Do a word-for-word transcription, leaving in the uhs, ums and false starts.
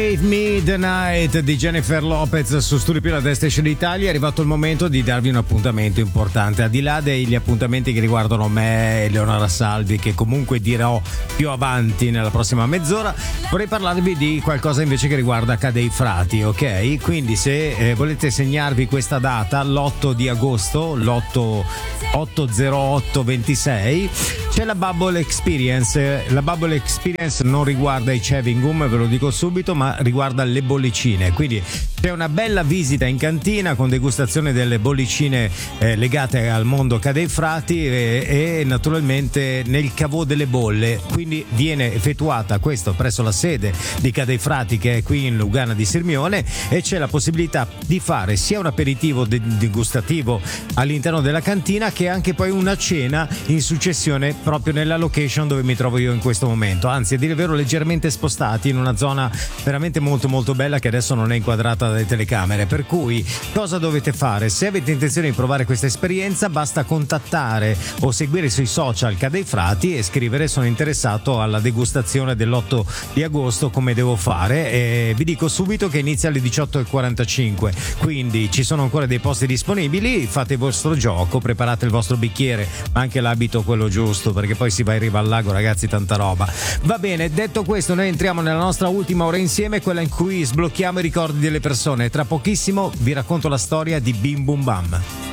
Save Me the Night di Jennifer Lopez su Studio Pilot Station Italia. È arrivato il momento di darvi un appuntamento importante, al di là degli appuntamenti che riguardano me e Leonora Salvi, che comunque dirò più avanti nella prossima mezz'ora. Vorrei parlarvi di qualcosa invece che riguarda Ca' dei Frati, ok? Quindi se eh, volete segnarvi questa data, l'otto di agosto, l'otto otto zero otto ventisei, c'è la Bubble Experience. La Bubble Experience non riguarda i chewing gum, ve lo dico subito, ma riguarda le bollicine. Quindi c'è una bella visita in cantina con degustazione delle bollicine eh, legate al mondo Ca' dei Frati e, e naturalmente nel cavò delle bolle. Quindi viene effettuata questo presso la sede di Ca' dei Frati, che è qui in Lugana di Sirmione, e c'è la possibilità di fare sia un aperitivo de- degustativo all'interno della cantina che anche poi una cena in successione proprio nella location dove mi trovo io in questo momento, anzi a dire il vero leggermente spostati in una zona veramente molto molto bella che adesso non è inquadrata dalle telecamere. Per cui cosa dovete fare? Se avete intenzione di provare questa esperienza, basta contattare o seguire sui social Ca' dei Frati e scrivere: sono interessato alla degustazione dell'otto di agosto, come devo fare? E vi dico subito che inizia alle diciotto e quarantacinque, quindi ci sono ancora dei posti disponibili. Fate il vostro gioco, preparate il vostro bicchiere, ma anche l'abito quello giusto, perché poi si va in riva al lago, ragazzi, tanta roba. Va bene, detto questo, noi entriamo nella nostra ultima ora insieme, quella in cui sblocchiamo i ricordi delle persone. Tra pochissimo vi racconto la storia di Bim Bum Bam.